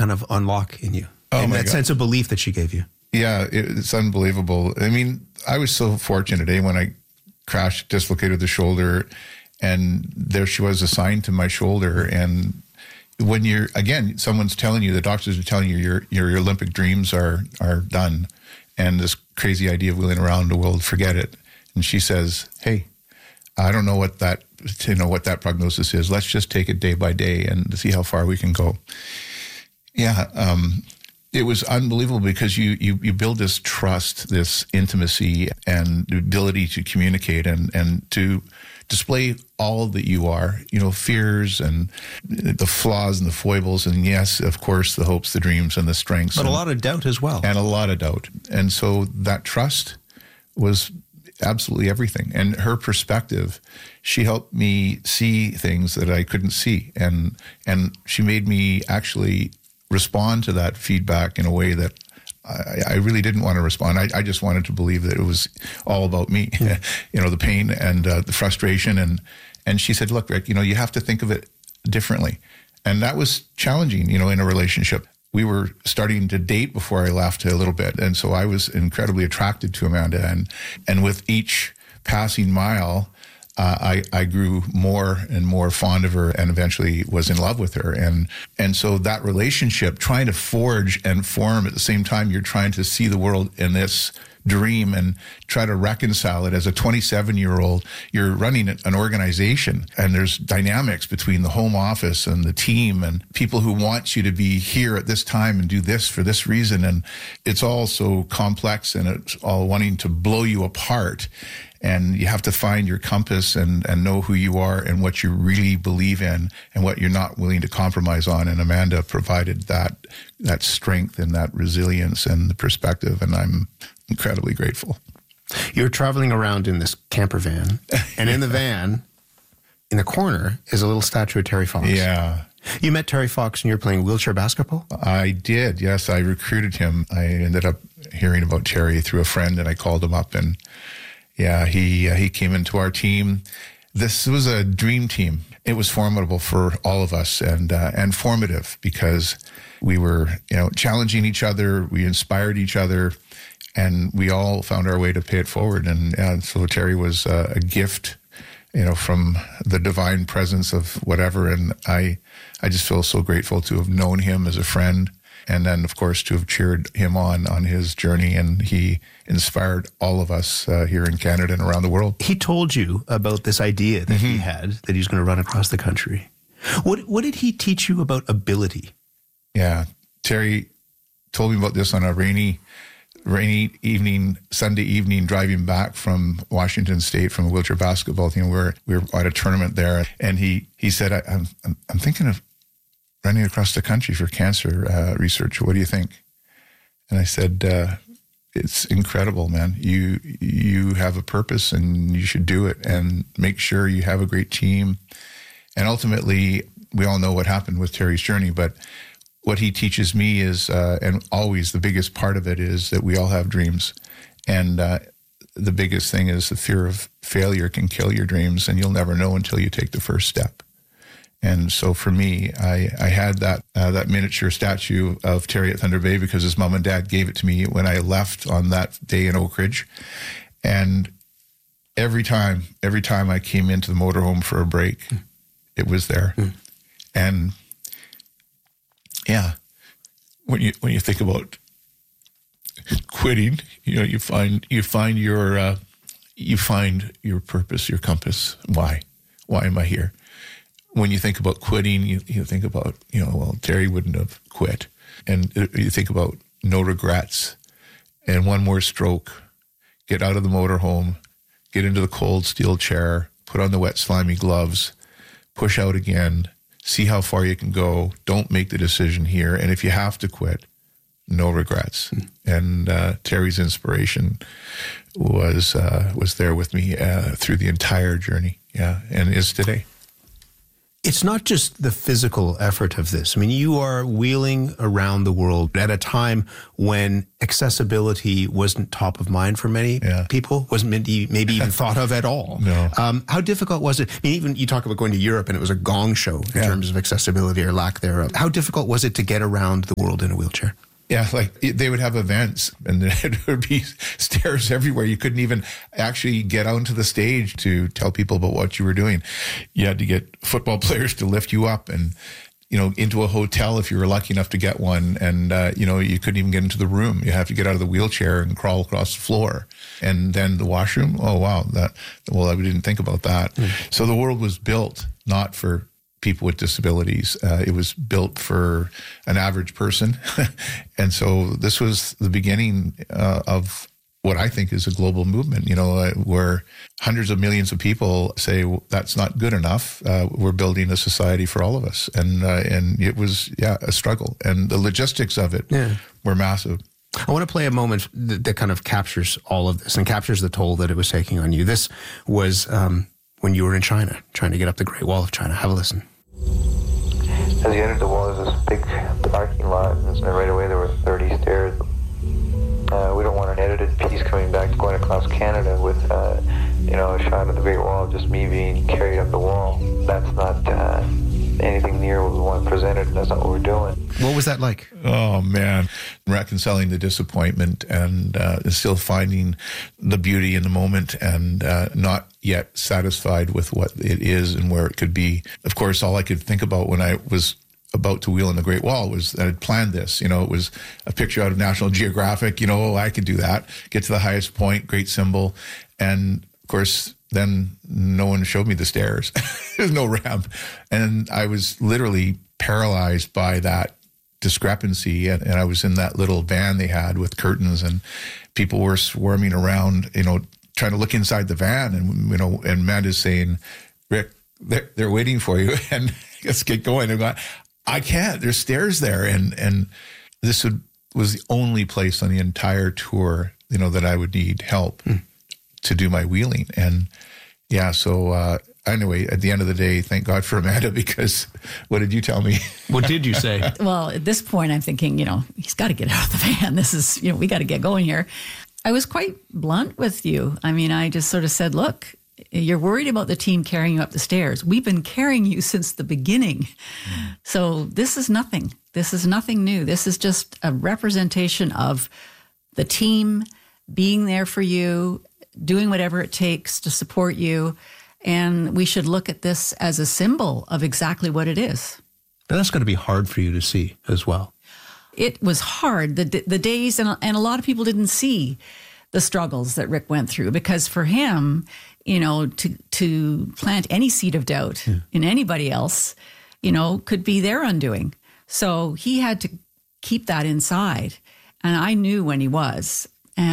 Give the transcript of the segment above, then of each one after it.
kind of unlock in you? Oh, and my that God. sense of belief that she gave you. Yeah, it's unbelievable. I mean, I was so fortunate when I crashed, dislocated the shoulder, and there she was assigned to my shoulder. And when you're, again, someone's telling you, the doctors are telling you your Olympic dreams are done, and this crazy idea of wheeling around the world, forget it. And she says, hey, I don't know what that prognosis is. Let's just take it day by day and see how far we can go. Yeah, it was unbelievable because you build this trust, this intimacy, and the ability to communicate and to display all that you are, fears and the flaws and the foibles, and yes, of course, the hopes, the dreams, and the strengths. But a lot of doubt as well. And a lot of doubt. And so that trust was absolutely everything. And her perspective, she helped me see things that I couldn't see. And she made me actually respond to that feedback in a way that I really didn't want to respond. I just wanted to believe that it was all about me, the pain and the frustration. And she said, look, Rick, you have to think of it differently. And that was challenging, in a relationship. We were starting to date before I left a little bit. And so I was incredibly attracted to Amanda. And with each passing mile, I grew more and more fond of her and eventually was in love with her. And so that relationship, trying to forge and form at the same time, you're trying to see the world in this dream and try to reconcile it. As a 27-year-old, you're running an organization, and there's dynamics between the home office and the team and people who want you to be here at this time and do this for this reason. And it's all so complex, and it's all wanting to blow you apart. And you have to find your compass and know who you are and what you really believe in and what you're not willing to compromise on. And Amanda provided that strength and that resilience and the perspective. And I'm incredibly grateful. You're traveling around in this camper van, and in the van, in the corner, is a little statue of Terry Fox. Yeah. You met Terry Fox and you were playing wheelchair basketball? I did, yes. I recruited him. I ended up hearing about Terry through a friend, and I called him up, and yeah, he came into our team. This was a dream team. It was formidable for all of us, and formative because we were, challenging each other. We inspired each other, and we all found our way to pay it forward. And so Terry was a gift, from the divine presence of whatever. And I just feel so grateful to have known him as a friend. And then, of course, to have cheered him on his journey. And he inspired all of us here in Canada and around the world. He told you about this idea that he had, that he was going to run across the country. What did he teach you about ability? Yeah, Terry told me about this on a rainy evening, Sunday evening, driving back from Washington State from a wheelchair basketball team. We were at a tournament there. And he said, I'm thinking of running across the country for cancer research. What do you think? And I said, it's incredible, man. You have a purpose and you should do it, and make sure you have a great team. And ultimately, we all know what happened with Terry's journey, but what he teaches me is, and always the biggest part of it is that we all have dreams. And the biggest thing is the fear of failure can kill your dreams, and you'll never know until you take the first step. And so for me, I had that miniature statue of Terry at Thunder Bay because his mom and dad gave it to me when I left on that day in Oak Ridge. And every time I came into the motorhome for a break, it was there. And yeah, when you think about quitting, you find your purpose, your compass. Why am I here? When you think about quitting, you think about, well, Terry wouldn't have quit. And you think about no regrets and one more stroke, get out of the motorhome, get into the cold steel chair, put on the wet, slimy gloves, push out again, see how far you can go. Don't make the decision here. And if you have to quit, no regrets. And Terry's inspiration was there with me through the entire journey. Yeah, and is today. It's not just the physical effort of this. I mean, you are wheeling around the world at a time when accessibility wasn't top of mind for many people, wasn't maybe even thought of at all. No. How difficult was it? I mean, even you talk about going to Europe and it was a gong show in terms of accessibility or lack thereof. How difficult was it to get around the world in a wheelchair? Yeah, like they would have events and there would be stairs everywhere. You couldn't even actually get onto the stage to tell people about what you were doing. You had to get football players to lift you up and, into a hotel if you were lucky enough to get one. And, you couldn't even get into the room. You have to get out of the wheelchair and crawl across the floor. And then the washroom. Oh, wow. I didn't think about that. So the world was built not for people with disabilities. It was built for an average person. And so this was the beginning of what I think is a global movement, where hundreds of millions of people say, well, that's not good enough. We're building a society for all of us. And it was, a struggle. And the logistics of it were massive. I want to play a moment that kind of captures all of this and captures the toll that it was taking on you. This was when you were in China, trying to get up the Great Wall of China. Have a listen. As you entered the wall, there's this big parking lot, and right away there were 30 stairs. We don't want an edited piece coming back going across Canada with, a shot of the Great Wall, just me being carried up the wall. That's not anything near what we want presented, and that's not what we're doing. What was that like? Oh, man. Reconciling the disappointment and still finding the beauty in the moment and not yet satisfied with what it is and where it could be. Of course, all I could think about when I was about to wheel in the Great Wall was that I'd planned this. It was a picture out of National Geographic. I could do that. Get to the highest point, great symbol. And, of course, then no one showed me the stairs. There's no ramp. And I was literally paralyzed by that discrepancy. And I was in that little van they had with curtains and people were swarming around, trying to look inside the van. And, and Matt is saying, Rick, they're waiting for you. And let's get going. I'm going, I can't. There's stairs there. And this was the only place on the entire tour, that I would need help to do my wheeling. And so anyway, at the end of the day, thank God for Amanda, because what did you tell me? What did you say? Well, at this point, I'm thinking, he's got to get out of the van. This is, we got to get going here. I was quite blunt with you. I mean, I just sort of said, look, you're worried about the team carrying you up the stairs. We've been carrying you since the beginning. So this is nothing. This is nothing new. This is just a representation of the team being there for you, doing whatever it takes to support you. And we should look at this as a symbol of exactly what it is. And that's going to be hard for you to see as well. It was hard. The days, and a lot of people didn't see the struggles that Rick went through, because for him, to plant any seed of doubt in anybody else, could be their undoing. So he had to keep that inside. And I knew when he was.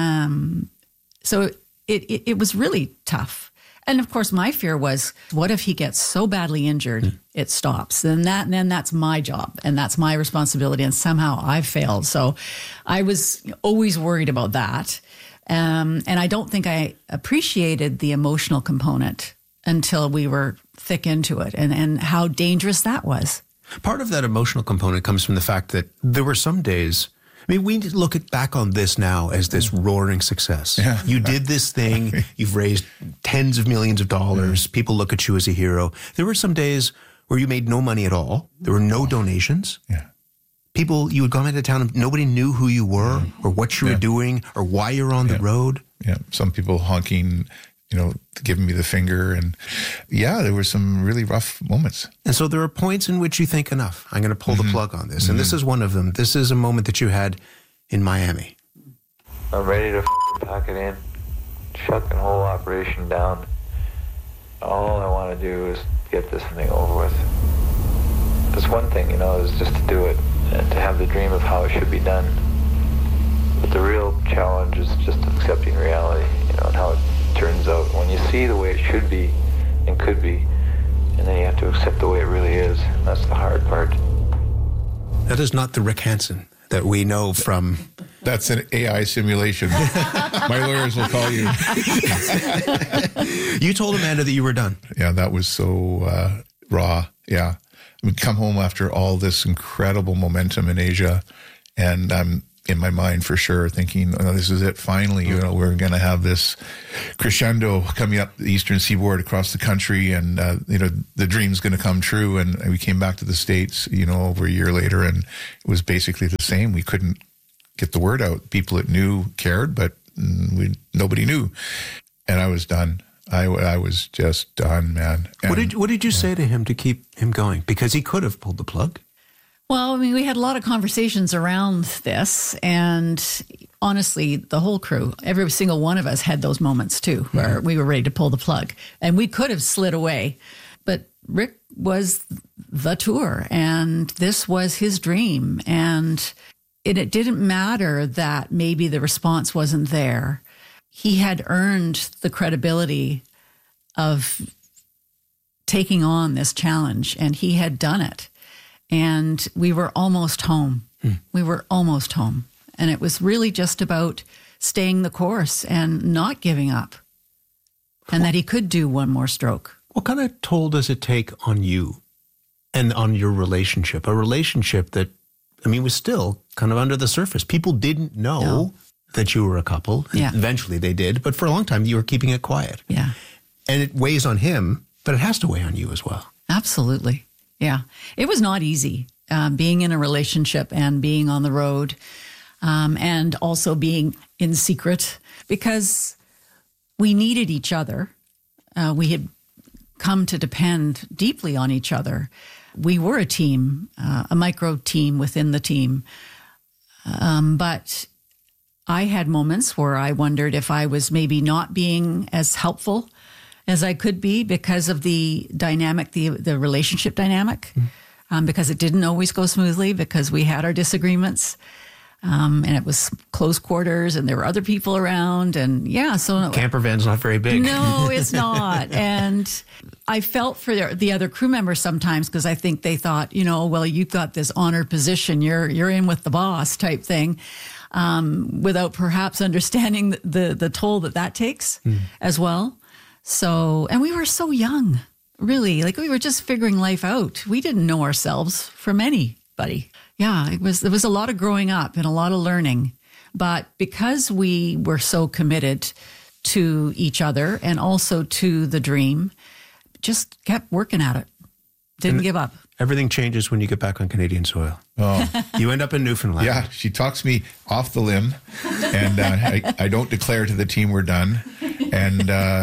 So it was really tough. And of course, my fear was, what if he gets so badly injured, it stops? Then that's my job and that's my responsibility. And somehow I failed. So I was always worried about that. And I don't think I appreciated the emotional component until we were thick into it and how dangerous that was. Part of that emotional component comes from the fact that there were some days, we look back on this now as this roaring success. Yeah. You did this thing. You've raised tens of millions of dollars. Yeah. People look at you as a hero. There were some days where you made no money at all. There were no donations. Yeah. People, you would come into town and nobody knew who you were or what you were doing or why you're on the road. Yeah. Some people honking, giving me the finger. And there were some really rough moments. And so there are points in which you think, enough, I'm going to pull the plug on this. And this is one of them. This is a moment that you had in Miami. I'm ready to pack it in, shut the whole operation down. All I want to do is get this thing over with. That's one thing, is just to do it and to have the dream of how it should be done. But the real challenge is just accepting reality, and how it turns out. When you see the way it should be and could be, and then you have to accept the way it really is. That's the hard part. That is not the Rick Hansen that we know from... That's an AI simulation. My lawyers will call you. You told Amanda that you were done. Yeah, that was so raw Yeah. I mean, come home after all this incredible momentum in Asia, and I'm in my mind for sure thinking, oh, this is it. Finally, you know, we're going to have this crescendo coming up the Eastern Seaboard across the country, and, you know, the dream's going to come true. And we came back to the States, you know, over a year later, and it was basically the same. We couldn't get the word out. People that knew cared, but nobody knew. And I was done. I was just done, man. And, what did you say to him to keep him going? Because he could have pulled the plug. Well, I mean, we had a lot of conversations around this, and honestly, the whole crew, every single one of us had those moments too, where we were ready to pull the plug, and we could have slid away. But Rick was the tour, and this was his dream, and it didn't matter that maybe the response wasn't there. He had earned the credibility of taking on this challenge, and he had done it. And we were almost home. We were almost home. And it was really just about staying the course and not giving up. And that he could do one more stroke. What kind of toll does it take on you and on your relationship? A relationship that, I mean, was still kind of under the surface. People didn't know that you were a couple. Yeah. Eventually they did. But for a long time, you were keeping it quiet. Yeah. And it weighs on him, but it has to weigh on you as well. Absolutely. Yeah. It was not easy being in a relationship and being on the road and also being in secret, because we needed each other. We had come to depend deeply on each other. We were a team, a micro team within the team. But I had moments where I wondered if I was maybe not being as helpful as I could be because of the dynamic, the relationship dynamic, because it didn't always go smoothly, because we had our disagreements, and it was close quarters, and there were other people around, and so camper van's not very big. No, it's not. And I felt for the other crew members sometimes, because I think they thought, you know, well, you've got this honored position, you're in with the boss type thing, without perhaps understanding the toll that takes as well. So, and we were so young, really, like we were just figuring life out. We didn't know ourselves from anybody. Yeah, there was a lot of growing up and a lot of learning. But because we were so committed to each other and also to the dream, just kept working at it. Didn't give up. Everything changes when you get back on Canadian soil. Oh, you end up in Newfoundland. Yeah, she talks me off the limb, and I don't declare to the team we're done. And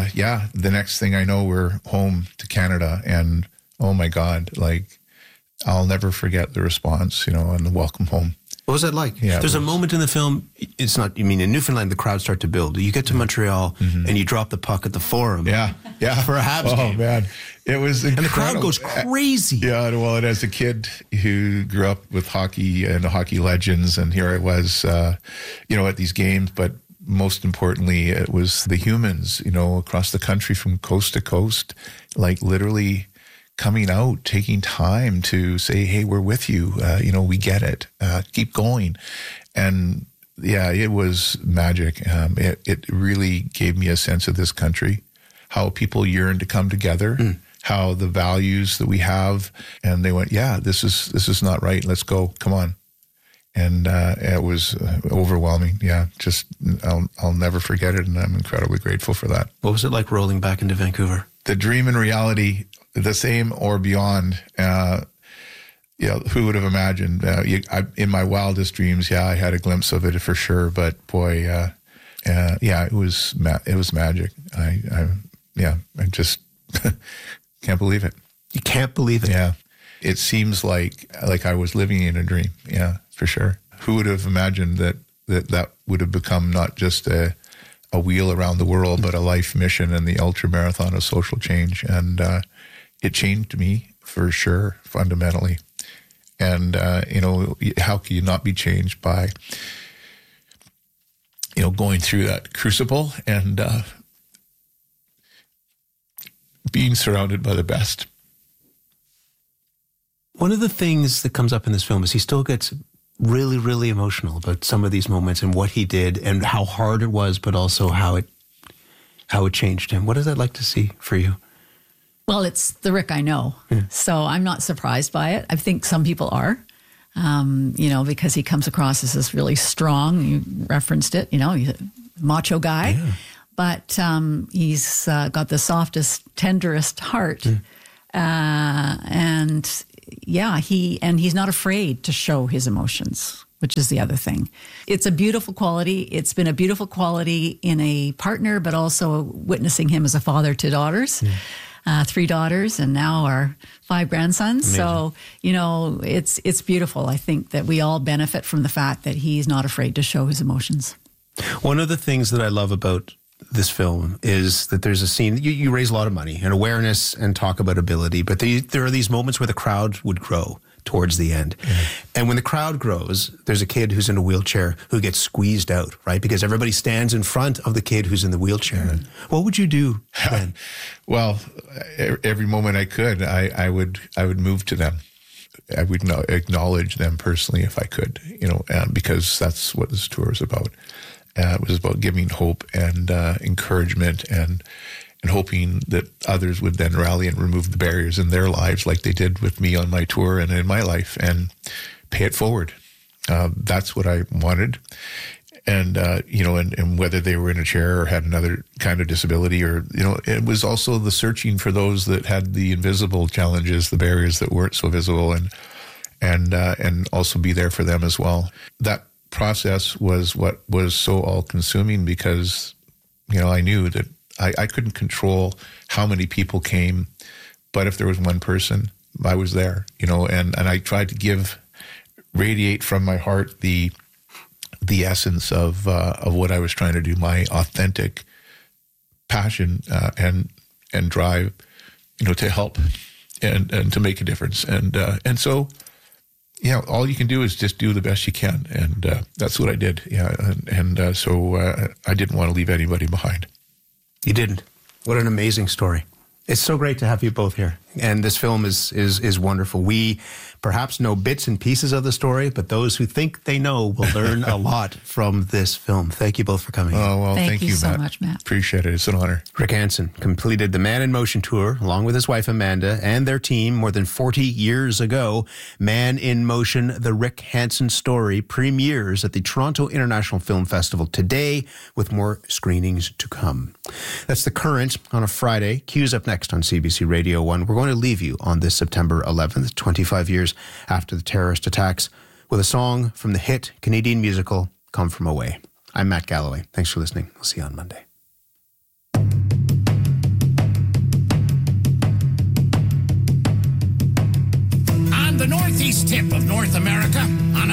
the next thing I know, we're home to Canada, and oh my God, like I'll never forget the response, you know, and the welcome home. What was that like? Yeah, there's a moment in the film. It's not. I mean, in Newfoundland, the crowds start to build. You get to Montreal, and you drop the puck at the Forum. Yeah, for a Habs game. Oh man, it was incredible. And the crowd goes crazy. Yeah, well, and as a kid who grew up with hockey and hockey legends, and here I was, you know, at these games, but most importantly, it was the humans, you know, across the country from coast to coast, like literally coming out, taking time to say, hey, we're with you. You know, we get it. Keep going. And yeah, it was magic. It really gave me a sense of this country, how people yearn to come together, how the values that we have. And they went, yeah, this is not right. Let's go. Come on. And it was overwhelming. Yeah, just I'll never forget it. And I'm incredibly grateful for that. What was it like rolling back into Vancouver? The dream and reality, the same or beyond. You know, who would have imagined? In my wildest dreams, I had a glimpse of it for sure. But boy, it was magic. I just can't believe it. You can't believe it. Yeah, it seems like I was living in a dream. Yeah, for sure. Who would have imagined that would have become not just a wheel around the world, but a life mission and the ultra marathon of social change. And it changed me for sure, fundamentally. And, you know, how can you not be changed by, you know, going through that crucible and being surrounded by the best. One of the things that comes up in this film is he still gets really, really emotional about some of these moments and what he did and how hard it was, but also how it changed him. What is that like to see for you? Well, it's the Rick I know. So I'm not surprised by it. I think some people are, because he comes across as this really strong, you referenced it, he's a macho guy. Yeah. But he's got the softest, tenderest heart. He's not afraid to show his emotions, which is the other thing. It's a beautiful quality. It's been a beautiful quality in a partner, but also witnessing him as a father to daughters, 3 daughters, and now our 5 grandsons. Amazing. So, it's beautiful. I think that we all benefit from the fact that he's not afraid to show his emotions. One of the things that I love about this film is that there's a scene, you raise a lot of money and awareness and talk about ability, but there are these moments where the crowd would grow towards the end. And when the crowd grows, there's a kid who's in a wheelchair who gets squeezed out, right? Because everybody stands in front of the kid who's in the wheelchair. What would you do then? Well, every moment I could, I would move to them. I would acknowledge them personally if I could, because that's what this tour is about. It was about giving hope and encouragement and hoping that others would then rally and remove the barriers in their lives like they did with me on my tour and in my life and pay it forward. That's what I wanted. And, and whether they were in a chair or had another kind of disability or, it was also the searching for those that had the invisible challenges, the barriers that weren't so visible and also be there for them as well. That process was what was so all-consuming because, I knew that I couldn't control how many people came, but if there was one person, I was there, and I tried to radiate from my heart the essence of what I was trying to do, my authentic passion and drive, to help and to make a difference, and so. Yeah, all you can do is just do the best you can, and that's what I did. Yeah, so I didn't want to leave anybody behind. You didn't. What an amazing story! It's so great to have you both here, and this film is wonderful. We perhaps know bits and pieces of the story, but those who think they know will learn a lot from this film. Thank you both for coming. Oh, well, thank you so much, Matt. Appreciate it. It's an honor. Rick Hansen completed the Man in Motion tour along with his wife Amanda and their team more than 40 years ago. Man in Motion, the Rick Hansen story, premieres at the Toronto International Film Festival today with more screenings to come. That's The Current on a Friday. Cue's up next on CBC Radio 1. We're going to leave you on this September 11th, 25 years after the terrorist attacks, with a song from the hit Canadian musical Come From Away. I'm Matt Galloway. Thanks for listening. We'll see you on Monday. On the northeast tip of North America, on a